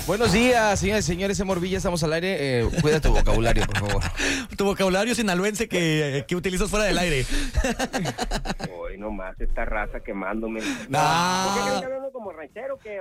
Buenos días, señores y señores. Morvilla, estamos al aire. Cuida tu vocabulario, por favor. Tu vocabulario sinaloense que utilizas fuera del aire. Hoy nomás esta raza quemándome. ¿Por qué creen que hablando como ranchero qué?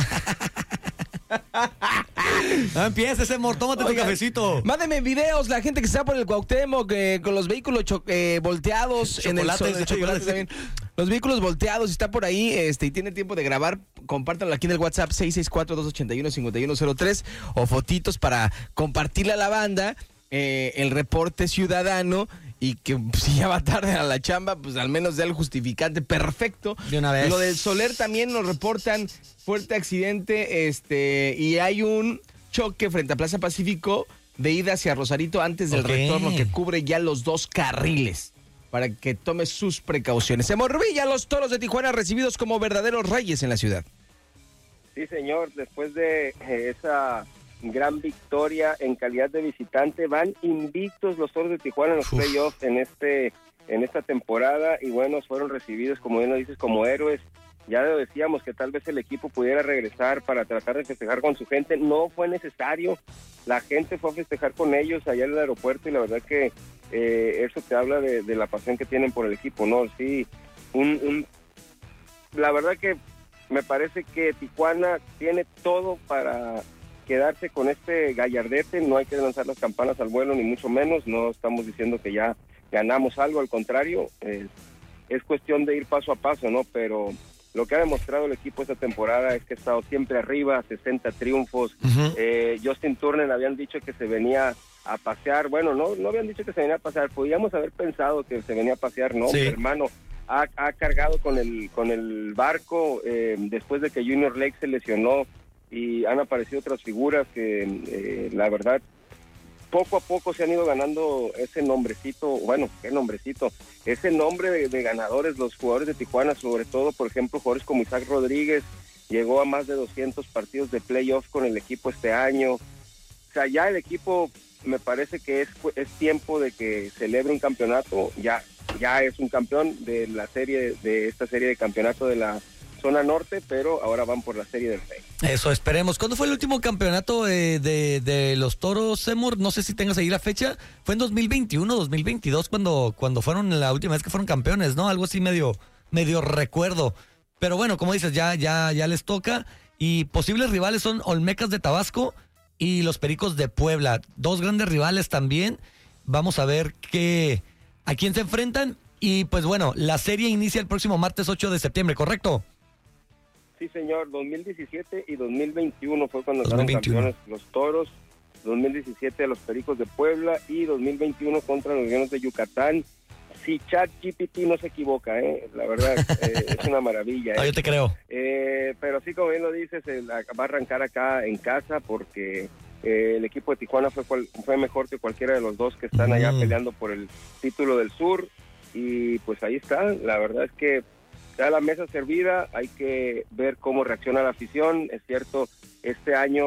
No empieces, amor, tómate tu cafecito. Mándenme videos, la gente que está por el Cuauhtémoc con los vehículos volteados en el chocolate también. Los vehículos volteados, está por ahí y tiene tiempo de grabar, compártanlo aquí en el WhatsApp 664-281-5103 o fotitos para compartirle a la banda el reporte ciudadano y que si ya va tarde a la chamba, pues al menos dé el justificante perfecto. De una vez. Lo del Soler también nos reportan fuerte accidente y hay un choque frente a Plaza Pacífico de ida hacia Rosarito antes del retorno que cubre ya los 2 carriles para que tome sus precauciones. Se Morvilla, los Toros de Tijuana recibidos como verdaderos reyes en la ciudad. Sí, señor, después de esa gran victoria en calidad de visitante, van invictos los Toros de Tijuana en los playoffs en esta temporada y bueno, fueron recibidos, como bien lo dices, como héroes. Ya lo decíamos que tal vez el equipo pudiera regresar para tratar de festejar con su gente, no fue necesario, la gente fue a festejar con ellos allá en el aeropuerto y la verdad que eso te habla de la pasión que tienen por el equipo, ¿no? Sí, la verdad que me parece que Tijuana tiene todo para quedarse con este gallardete, no hay que lanzar las campanas al vuelo ni mucho menos, no estamos diciendo que ya ganamos algo, al contrario, es cuestión de ir paso a paso, ¿no? Pero lo que ha demostrado el equipo esta temporada es que ha estado siempre arriba, 60 triunfos. Justin Turner habían dicho que se venía a pasear. Bueno, no habían dicho que se venía a pasear. Podíamos haber pensado que se venía a pasear, ¿no? Sí. Mi hermano ha cargado con el barco después de que Junior Lake se lesionó y han aparecido otras figuras que la verdad poco a poco se han ido ganando ese nombrecito, bueno, ¿qué nombrecito? Ese nombre de ganadores, los jugadores de Tijuana, sobre todo, por ejemplo, jugadores como Isaac Rodríguez, llegó a más de 200 partidos de playoff con el equipo este año. O sea, ya el equipo, me parece que es tiempo de que celebre un campeonato, ya es un campeón de esta serie de campeonato de la zona norte, pero ahora van por la Serie del Rey. Eso, esperemos. ¿Cuándo fue el último campeonato de los Toros, Seymour? No sé si tengas ahí la fecha. Fue en 2021, 2022, cuando fueron la última vez que fueron campeones, ¿no? Algo así medio recuerdo. Pero bueno, como dices, ya les toca. Y posibles rivales son Olmecas de Tabasco y los Pericos de Puebla. 2 grandes rivales también. Vamos a ver a quién se enfrentan. Y pues bueno, la serie inicia el próximo martes 8 de septiembre, ¿correcto? Sí, señor, 2017 y 2021 fue cuando fueron campeones los Toros, 2017 a los Pericos de Puebla y 2021 contra los Leones de Yucatán. Si ChatGPT no se equivoca, la verdad, es una maravilla. Yo te creo. Pero sí, como bien lo dices, va a arrancar acá en casa porque el equipo de Tijuana fue mejor que cualquiera de los dos que están allá peleando por el título del sur y pues ahí está, la verdad es que está la mesa servida, hay que ver cómo reacciona la afición. Es cierto, este año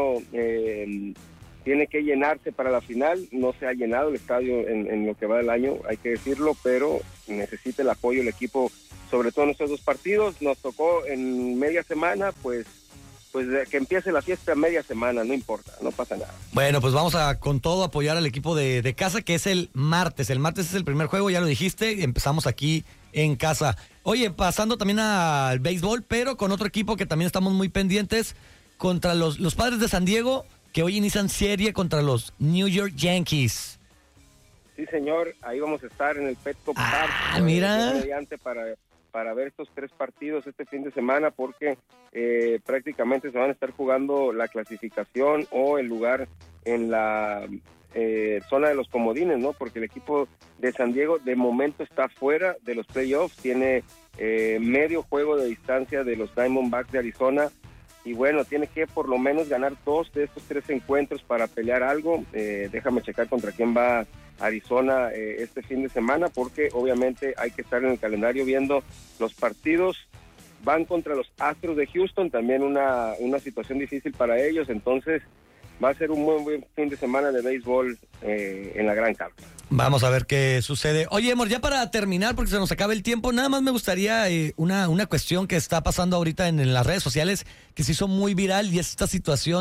tiene que llenarse para la final, no se ha llenado el estadio en lo que va del año, hay que decirlo, pero necesita el apoyo del equipo, sobre todo en estos 2 partidos. Nos tocó en media semana, pues que empiece la fiesta media semana, no importa, no pasa nada. Bueno, pues vamos a con todo apoyar al equipo de casa, que es el martes. El martes es el primer juego, ya lo dijiste, empezamos aquí en casa. Oye, pasando también al béisbol, pero con otro equipo que también estamos muy pendientes, contra los Padres de San Diego, que hoy inician serie contra los New York Yankees. Sí, señor, ahí vamos a estar en el Petco Park. Mira. Para ver estos 3 partidos este fin de semana, porque prácticamente se van a estar jugando la clasificación o el lugar en la zona de los comodines, ¿no? Porque el equipo de San Diego de momento está fuera de los playoffs, tiene medio juego de distancia de los Diamondbacks de Arizona y bueno, tiene que por lo menos ganar 2 de estos 3 encuentros para pelear algo. Déjame checar contra quién va Arizona este fin de semana, porque obviamente hay que estar en el calendario viendo los partidos. Van contra los Astros de Houston, también una situación difícil para ellos, entonces va a ser un muy buen fin de semana de béisbol en la Gran Carpa. Vamos a ver qué sucede. Oye, amor, ya para terminar, porque se nos acaba el tiempo, nada más me gustaría una cuestión que está pasando ahorita en las redes sociales, que se hizo muy viral, y es esta situación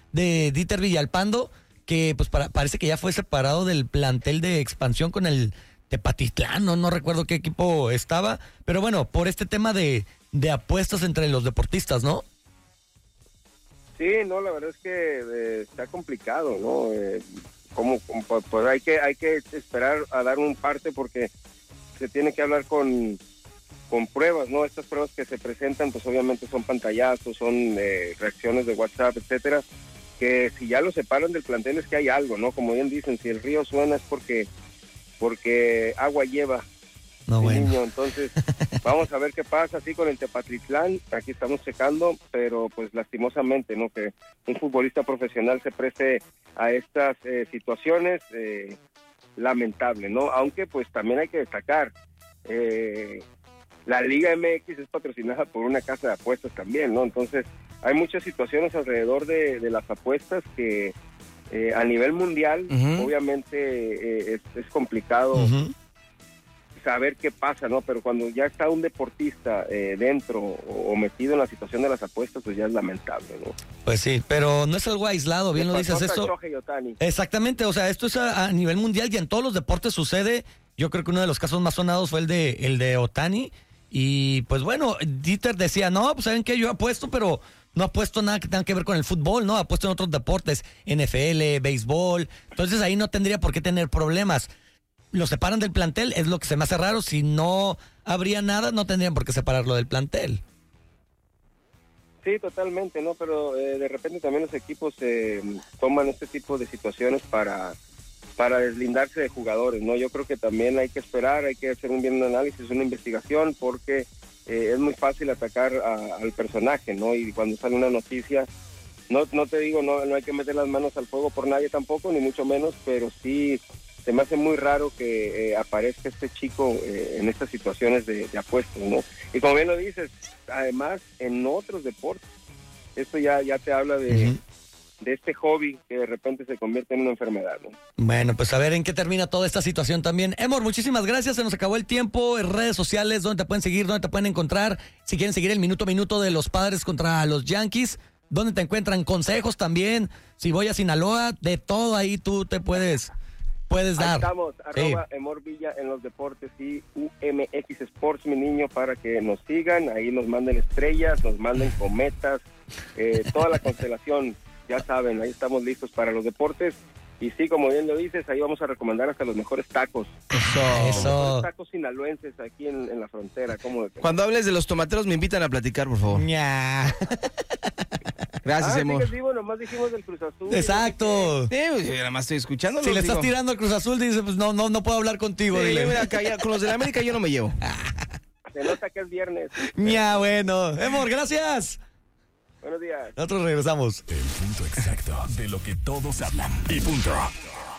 de Dieter Villalpando, que pues parece que ya fue separado del plantel de expansión con el Tepatitlán, no recuerdo qué equipo estaba, pero bueno, por este tema de apuestas entre los deportistas, ¿no? Sí, no, la verdad es que está complicado, ¿no? Pues hay que esperar a dar un parte porque se tiene que hablar con pruebas, ¿no? Estas pruebas que se presentan, pues obviamente son pantallazos, son reacciones de WhatsApp, etcétera, que si ya lo separan del plantel es que hay algo, ¿no? Como bien dicen, si el río suena es porque agua lleva. No, bueno. Niño. Entonces, vamos a ver qué pasa así con el Tepatitlán. Aquí estamos checando, pero pues lastimosamente, ¿no? Que un futbolista profesional se preste a estas situaciones, lamentable, ¿no? Aunque pues también hay que destacar, la Liga MX es patrocinada por una casa de apuestas también, ¿no? Entonces, hay muchas situaciones alrededor de las apuestas que a nivel mundial, obviamente es complicado saber qué pasa, ¿no? Pero cuando ya está un deportista dentro o metido en la situación de las apuestas, pues ya es lamentable, ¿no? Pues sí, pero no es algo aislado, bien lo dices esto. Exactamente, o sea, esto es a nivel mundial y en todos los deportes sucede. Yo creo que uno de los casos más sonados fue el de Ohtani. Y pues bueno, Dieter decía, no, pues ¿saben qué? Yo apuesto, pero no apuesto nada que tenga que ver con el fútbol, ¿no? Apuesto en otros deportes, NFL, béisbol. Entonces ahí no tendría por qué tener problemas. Lo separan del plantel, es lo que se me hace raro. Si no habría nada, no tendrían por qué separarlo del plantel. Sí, totalmente, ¿no? Pero de repente también los equipos toman este tipo de situaciones para deslindarse de jugadores, ¿no? Yo creo que también hay que esperar, hay que hacer un bien análisis, una investigación, porque es muy fácil atacar al personaje, ¿no? Y cuando sale una noticia, no te digo, no hay que meter las manos al fuego por nadie tampoco, ni mucho menos, pero sí se me hace muy raro que aparezca este chico en estas situaciones de apuestas, ¿no? Y como bien lo dices, además en otros deportes, esto ya te habla de este hobby que de repente se convierte en una enfermedad, ¿no? Bueno, pues a ver en qué termina toda esta situación también. Emor, muchísimas gracias, se nos acabó el tiempo. En redes sociales, ¿dónde te pueden seguir? ¿Dónde te pueden encontrar? Si quieren seguir el minuto a minuto de los Padres contra los Yankees, ¿dónde te encuentran? Consejos también, si voy a Sinaloa, de todo ahí tú te puedes dar. Ahí estamos, @Emor Villa en los deportes y UMX Sports, mi niño, para que nos sigan, ahí nos manden estrellas, nos manden cometas, toda la constelación, ya saben, ahí estamos listos para los deportes. Y sí, como bien lo dices, ahí vamos a recomendar hasta los mejores tacos. Eso. Los mejores tacos sinaloenses aquí en la frontera. Cuando hables de los tomateros me invitan a platicar, por favor. Ña. Gracias, Emor. Sí, nomás dijimos del Cruz Azul. Exacto. Sí, yo nada más estoy escuchando. Si le estás tirando al Cruz Azul, dice, pues no puedo hablar contigo. Sí, dile. mira, con los de la América yo no me llevo. Se nota que es viernes. Ña, bueno. Emor, gracias. Buenos días. Nosotros regresamos. El punto exacto de lo que todos hablan. Y punto.